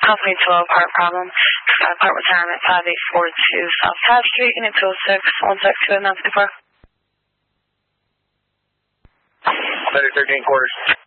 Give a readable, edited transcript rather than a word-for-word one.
Company 12, part problem. Part retirement 5842 South Taft Street, Unit 206, 162 954. 13 quarters.